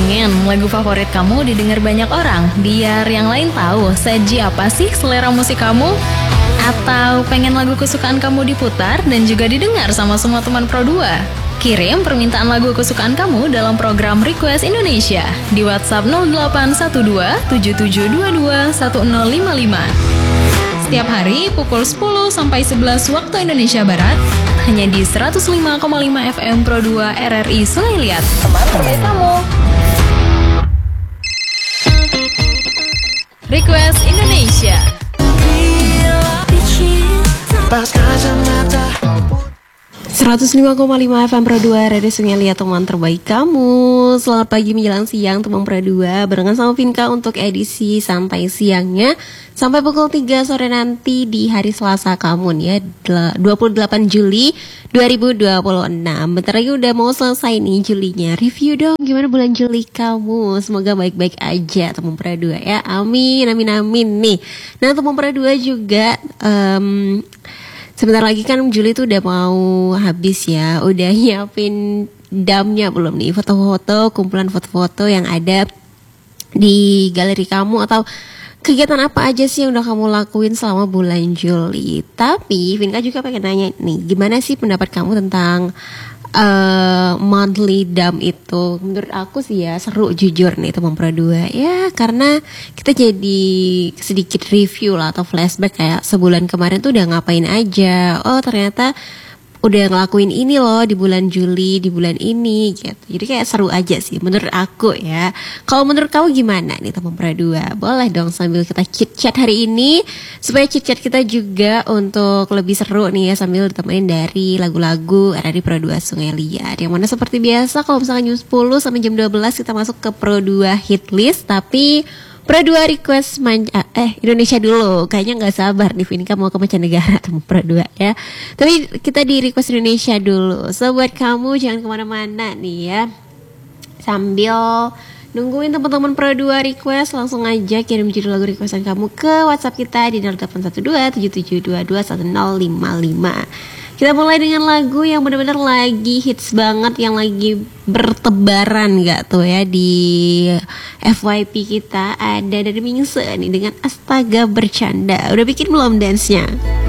pengen lagu favorit kamu didengar banyak orang, biar yang lain tahu seji apa sih selera musik kamu? Atau pengen lagu kesukaan kamu diputar dan juga didengar sama semua teman Pro2? Kirim permintaan lagu kesukaan kamu dalam program Request Indonesia di WhatsApp 0812 7722 1055. Setiap hari pukul 10 sampai 11 waktu Indonesia Barat, hanya di 105,5 FM Pro2 RRI Sungai Liat. Teman terbaik kamu. Request Indonesia. 105,5 FM Pro2 Radio Sungai Liat, teman terbaik kamu. Selamat pagi menjelang siang teman Pro2, barengan sama Vinka untuk edisi santai siangnya sampai pukul 3 sore nanti di hari Selasa kamu nih ya, 28 Juli 2026. Bentar lagi udah mau selesai nih Julinya. Review dong gimana bulan Juli kamu. Semoga baik-baik aja teman Pro2 ya. Amin, amin, amin nih. Nah teman Pro2 juga sebentar lagi kan Juli tuh udah mau habis ya. Udah nyiapin damnya belum nih? Foto-foto, kumpulan foto-foto yang ada di galeri kamu, atau kegiatan apa aja sih yang udah kamu lakuin selama bulan Juli. Tapi Vinka juga pengen nanya nih, gimana sih pendapat kamu tentang monthly dump itu? Menurut aku sih ya seru jujur nih teman Pro2 ya, karena kita jadi sedikit review lah atau flashback kayak sebulan kemarin tuh udah ngapain aja. Oh ternyata udah ngelakuin ini loh di bulan Juli, di bulan ini gitu. Jadi kayak seru aja sih menurut aku ya. Kalau menurut kamu gimana nih teman Pro2? Boleh dong sambil kita chit-chat hari ini, supaya chit-chat kita juga untuk lebih seru nih ya, sambil ditemenin dari lagu-lagu RRI Pro2 Sungai Liat. Yang mana seperti biasa kalau misalkan jam 10 sampai jam 12 kita masuk ke Pro2 hit list. Tapi Pro2 request Indonesia dulu. Kayaknya gak sabar nih Vinka mau ke mancanegara teman Pro2 ya. Tapi kita di request Indonesia dulu. So buat kamu jangan kemana-mana nih ya, sambil nungguin teman-teman Pro2 request, langsung aja kirim judul lagu requestan kamu ke WhatsApp kita di 0812 7722 1055. Kita mulai dengan lagu yang benar-benar lagi hits banget, yang lagi bertebaran gak tuh ya di FYP kita. Ada dari Mingse nih dengan Astaga Bercanda. Udah bikin belum dance-nya?